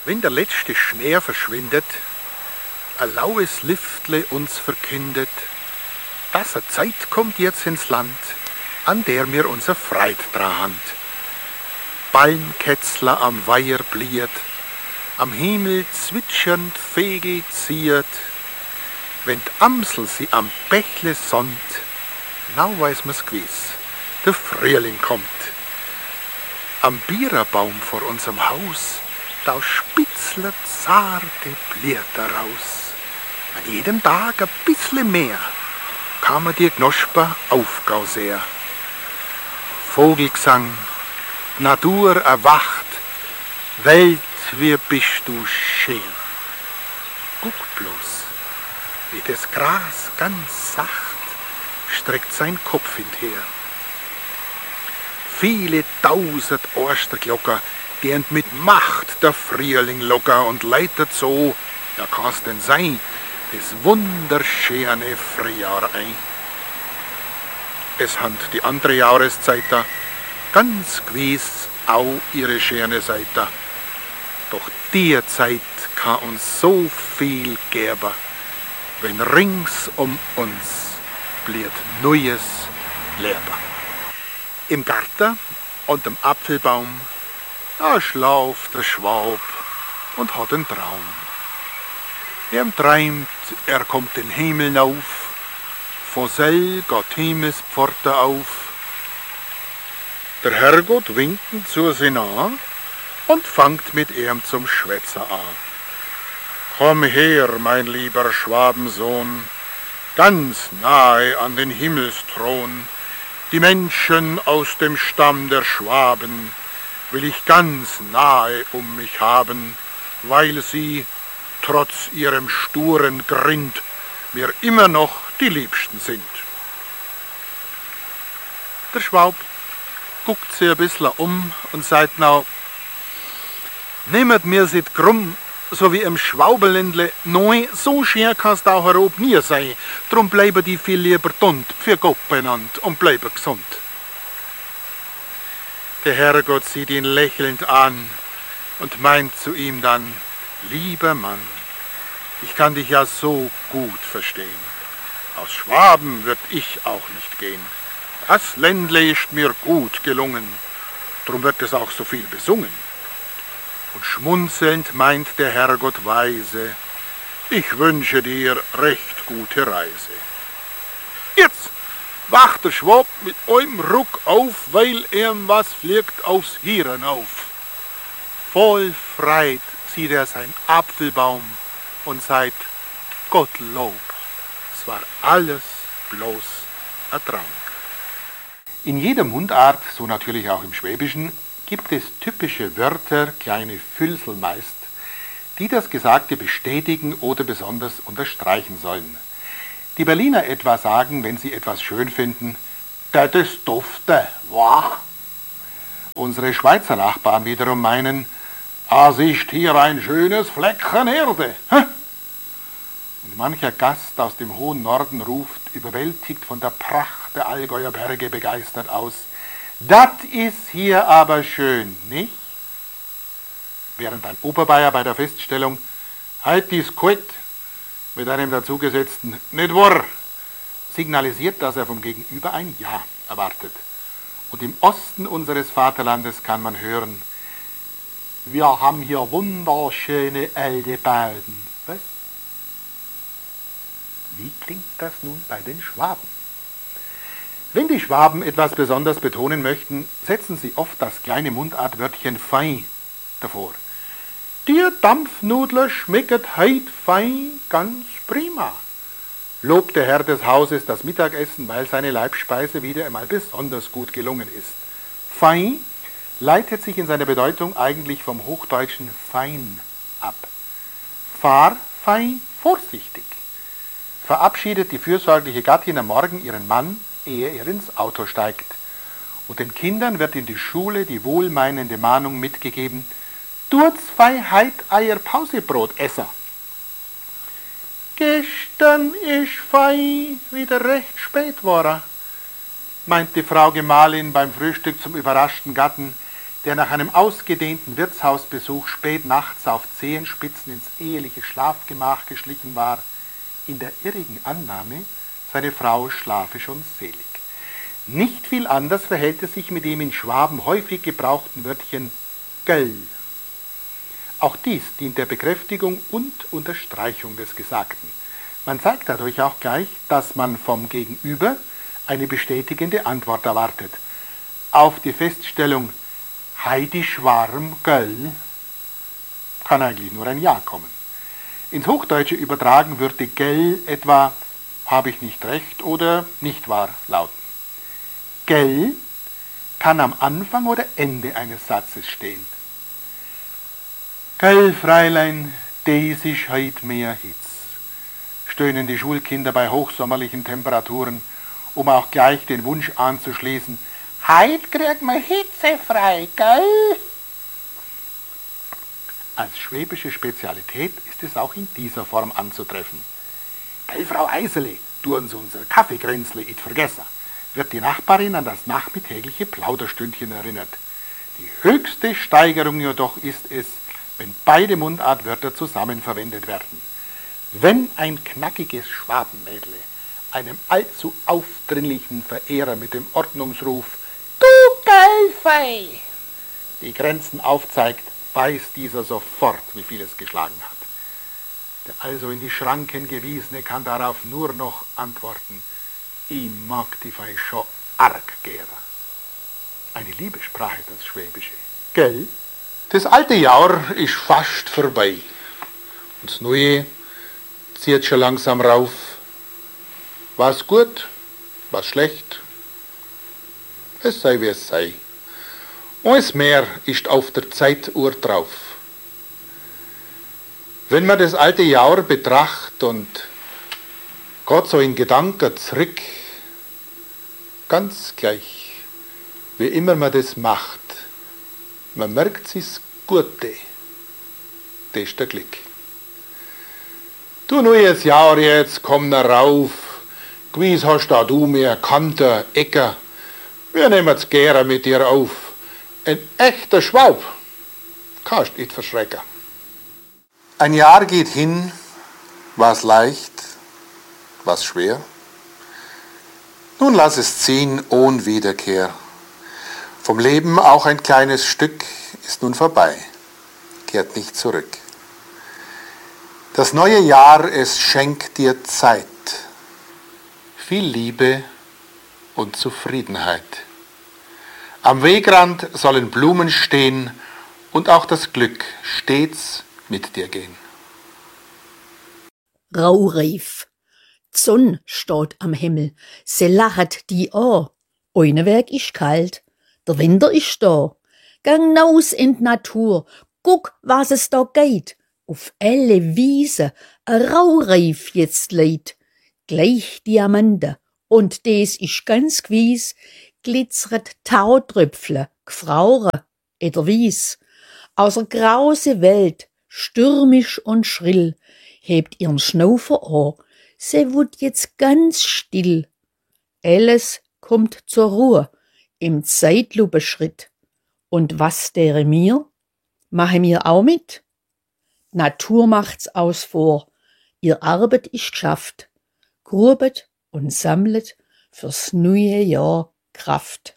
Wenn der letzte Schnee verschwindet, ein laues Liftle uns verkündet, dass eine Zeit kommt jetzt ins Land, an der mir unser Freit dran hand. Ballenkätzler am Weiher bliert, am Himmel zwitschernd Vegel ziert, wenn d'Amsel sie am Bächle sonnt, nau weiß mir's gewiss, der Frühling kommt. Am Biererbaum vor unserem Haus, da spitzler zarte Blätter raus. An jedem Tag ein bisschen mehr, kann man die Knosper aufgauser. Vogelgesang, Natur erwacht, Welt, wie bist du schön. Guck bloß, wie das Gras ganz sacht streckt sein Kopf hinter. Viele tausend Osterglocker, deren mit Macht der Frühling locker und leitet so, ja kann's denn sein, das wunderschöne Frühjahr ein. Es hand die andere Jahreszeit da, ganz gewiss auch ihre schöne Seite. Doch die Zeit kann uns so viel geben, wenn rings um uns blieb neues Leben. Im Garten und dem Apfelbaum, da schlauft der Schwab und hat einen Traum. Er träumt, er kommt den Himmel auf, von sell geht Himmelspforte auf. Der Herrgott winkt zu sin an und fangt mit ihm zum Schwätzer an. Komm her, mein lieber Schwabensohn, ganz nahe an den Himmelsthron. Die Menschen aus dem Stamm der Schwaben will ich ganz nahe um mich haben, weil sie, trotz ihrem sturen Grind, mir immer noch die Liebsten sind. Der Schwab guckt sich ein bisschen um und sagt now, nehmet mir sit krumm, so wie im Schwaubeländle, neu, so schön kannst auch herob nie sein, drum bleibe die viel lieber dunt, für Gott benannt und bleibe gesund. Der Herrgott sieht ihn lächelnd an und meint zu ihm dann, lieber Mann, ich kann dich ja so gut verstehen. Aus Schwaben würd ich auch nicht gehen. Das Ländle ist mir gut gelungen, drum wird es auch so viel besungen. Und schmunzelnd meint der Herrgott weise, ich wünsche dir recht gute Reise. Jetzt wacht der Schwab mit einem Ruck auf, weil ihm was fliegt aufs Hirn auf. Voll Freit sieht er sein Apfelbaum und sagt, Gottlob, es war alles bloß ein Traum. In jeder Mundart, so natürlich auch im Schwäbischen, gibt es typische Wörter, kleine Füllsel meist, die das Gesagte bestätigen oder besonders unterstreichen sollen. Die Berliner etwa sagen, wenn sie etwas schön finden, das ist dufte, wow. Unsere Schweizer Nachbarn wiederum meinen, es ist hier ein schönes Fleckchen Erde. Und mancher Gast aus dem hohen Norden ruft, überwältigt von der Pracht der Allgäuer Berge begeistert aus, das ist hier aber schön, nicht? Während ein Oberbayer bei der Feststellung halt dies kalt mit einem dazugesetzten nicht wahr signalisiert, dass er vom Gegenüber ein Ja erwartet. Und im Osten unseres Vaterlandes kann man hören, wir haben hier wunderschöne alte Bauten. Was? Wie klingt das nun bei den Schwaben? Wenn die Schwaben etwas besonders betonen möchten, setzen sie oft das kleine Mundartwörtchen fein davor. Die Dampfnudler schmecket heit fein ganz prima, lobt der Herr des Hauses das Mittagessen, weil seine Leibspeise wieder einmal besonders gut gelungen ist. Fein leitet sich in seiner Bedeutung eigentlich vom hochdeutschen fein ab. Fahr fein vorsichtig, verabschiedet die fürsorgliche Gattin am Morgen ihren Mann, ehe er ins Auto steigt. Und den Kindern wird in die Schule die wohlmeinende Mahnung mitgegeben, tut's fei heit eier Pausebrot esser. Gestern ist fei wieder recht spät war, meint die Frau Gemahlin beim Frühstück zum überraschten Gatten, der nach einem ausgedehnten Wirtshausbesuch spät nachts auf Zehenspitzen ins eheliche Schlafgemach geschlichen war, in der irrigen Annahme, seine Frau schlafe schon selig. Nicht viel anders verhält es sich mit dem in Schwaben häufig gebrauchten Wörtchen Göll. Auch dies dient der Bekräftigung und Unterstreichung des Gesagten. Man zeigt dadurch auch gleich, dass man vom Gegenüber eine bestätigende Antwort erwartet. Auf die Feststellung Heidi Schwarm, Göll, kann eigentlich nur ein Ja kommen. Ins Hochdeutsche übertragen würde Gell etwa habe ich nicht recht oder nicht wahr lauten. Gell kann am Anfang oder Ende eines Satzes stehen. Gell, Freilein, des isch heut mehr Hitz, stöhnen die Schulkinder bei hochsommerlichen Temperaturen, um auch gleich den Wunsch anzuschließen, heut kriegt man Hitze frei, gell? Als schwäbische Spezialität ist es auch in dieser Form anzutreffen. Gell, Frau Eisele, du uns unser Kaffeekränzle it vergessen, wird die Nachbarin an das nachmittägliche Plauderstündchen erinnert. Die höchste Steigerung jedoch ist es, wenn beide Mundartwörter zusammen verwendet werden. Wenn ein knackiges Schwabenmädle einem allzu aufdringlichen Verehrer mit dem Ordnungsruf »Du Geilfei!« die Grenzen aufzeigt, weiß dieser sofort, wie viel es geschlagen hat. Der also in die Schranken Gewiesene kann darauf nur noch antworten, ich mag die Fei schon arg gern. Eine Liebessprache, das Schwäbische. Gell? Das alte Jahr ist fast vorbei. Und das Neue zieht schon langsam rauf. Was gut, was schlecht, es sei wie es sei. Alles mehr ist auf der Zeituhr drauf. Wenn man das alte Jahr betrachtet und geht so in Gedanken zurück, ganz gleich, wie immer man das macht, man merkt sich das Gute, das ist der Glück. Du neues Jahr jetzt, komm da rauf, gewiss hast da du mehr Kanten, Ecken, wir nehmen's gerne mit dir auf. Ein echter Schwab, kannst nicht verschrecken. Ein Jahr geht hin, war's leicht, war's schwer. Nun lass es ziehen ohne Wiederkehr. Vom Leben auch ein kleines Stück ist nun vorbei, kehrt nicht zurück. Das neue Jahr, es schenkt dir Zeit, viel Liebe und Zufriedenheit. Am Wegrand sollen Blumen stehen und auch das Glück stets mit dir gehen. Raureif. D'Sonn steht am Himmel, se lachet die an. Eine Werk ist kalt, der Winter ist da. Gang naus in d' Natur, guck, was es da geht. Auf alle Wiese, a Raureif jetzt leid. Gleich Diamante, und des ist ganz gewiss, glitzeret Tautröpfle, gfraure, eder Wies. Aus der grause Welt, stürmisch und schrill, hebt ihren Schnaufer an, se wut jetzt ganz still. Alles kommt zur Ruhe, im Zeitlupeschritt. Und was dere mir? Mache mir auch mit? Natur macht's aus vor, ihr Arbeit ist geschafft, grubet und sammlet fürs neue Jahr Kraft.